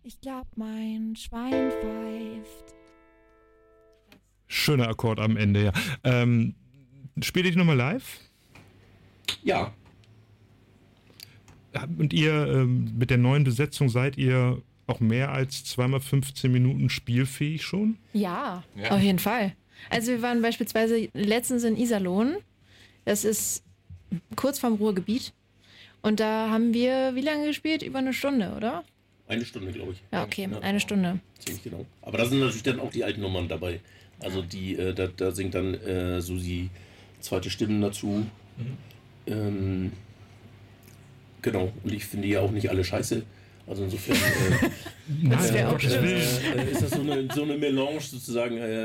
Ich glaub, mein Schwein pfeift. Schöner Akkord am Ende, ja. Spielt ihr die nochmal live? Ja. Und ihr mit der neuen Besetzung seid ihr auch mehr als 2x15 Minuten spielfähig schon? Ja, auf jeden Fall. Also wir waren beispielsweise letztens in Iserlohn. Das ist kurz vorm Ruhrgebiet. Und da haben wir, wie lange gespielt? Über eine Stunde, oder? Eine Stunde, glaube ich. Ja, okay, eine Stunde. Ziemlich genau. Aber da sind natürlich dann auch die alten Nummern dabei. Also die, da singt dann Susi zweite Stimmen dazu. Genau. Und ich finde ja auch nicht alle scheiße. Also insofern Das wäre auch schön. ist das so eine Melange sozusagen